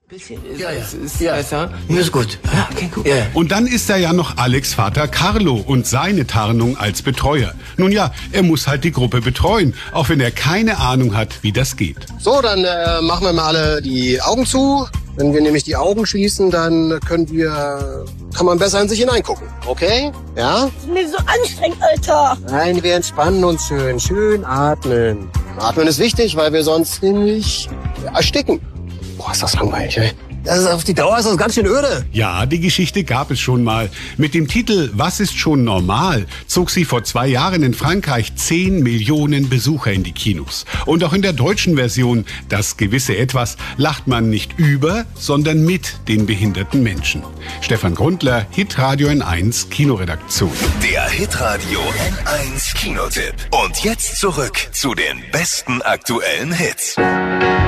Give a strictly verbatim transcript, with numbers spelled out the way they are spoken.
Bisschen Ja, ja. ist, ist Ja. besser. Mir ist gut. Ja, okay, gut. Ja. Und dann ist da ja noch Alex' Vater Carlo und seine Tarnung als Betreuer. Nun ja, er muss halt die Gruppe betreuen, auch wenn er keine Ahnung hat, wie das geht. So, dann äh, machen wir mal alle die Augen zu. Wenn wir nämlich die Augen schließen, dann können wir, kann man besser in sich hineingucken. Okay? Ja? Das ist mir so anstrengend, Alter. Nein, wir entspannen uns schön. Schön atmen. Atmen ist wichtig, weil wir sonst nämlich ersticken. Boah, ist das langweilig, ey. Das ist, auf die Dauer ist das ganz schön öde. Ja, die Geschichte gab es schon mal. Mit dem Titel Was ist schon normal zog sie vor zwei Jahren in Frankreich zehn Millionen Besucher in die Kinos. Und auch in der deutschen Version, Das gewisse Etwas, lacht man nicht über, sondern mit den behinderten Menschen. Stefan Grundler, Hitradio N eins Kinoredaktion. Der Hitradio N eins Kinotipp. Und jetzt zurück zu den besten aktuellen Hits.